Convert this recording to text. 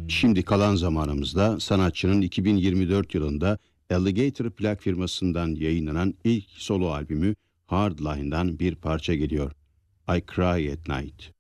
Şimdi kalan zamanımızda sanatçının 2024 yılında Alligator plak firmasından yayınlanan ilk solo albümü Hardline'dan bir parça geliyor. I Cry at Night.